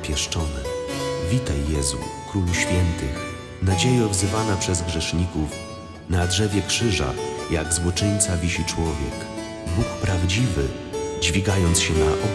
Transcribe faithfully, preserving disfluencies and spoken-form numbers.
pieszczony. Witaj, Jezu, Królu Świętych, nadziejo wzywana przez grzeszników. Na drzewie krzyża, jak złoczyńca, wisi człowiek, Bóg prawdziwy, dźwigając się na